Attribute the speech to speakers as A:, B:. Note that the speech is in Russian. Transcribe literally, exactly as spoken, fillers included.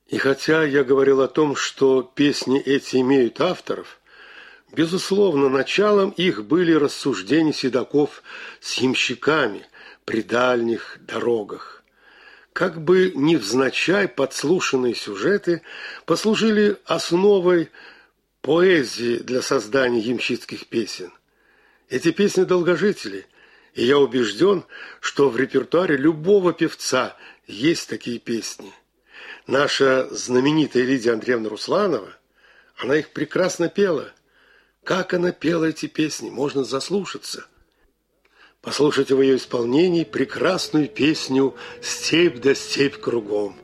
A: И хотя я говорил о том, что песни эти имеют авторов, безусловно, началом их были рассуждения седаков с ямщиками при дальних дорогах. Как бы невзначай подслушанные сюжеты послужили основой поэзии для создания ямщицких песен. Эти песни долгожители, и я убежден, что в репертуаре любого певца есть такие песни. Наша знаменитая Лидия Андреевна Русланова, она их прекрасно пела. Как она пела эти песни, можно заслушаться. Послушайте в ее исполнении прекрасную песню «Степь да степь кругом».